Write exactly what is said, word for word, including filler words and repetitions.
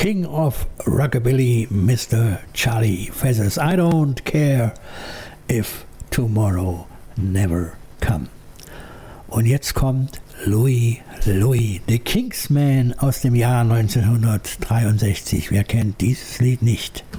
King of Rockabilly, Mister Charlie Feathers. I don't care if tomorrow never come. Und jetzt kommt Louie Louie, The Kingsman aus dem Jahr neunzehnhundertdreiundsechzig. Wer kennt dieses Lied nicht?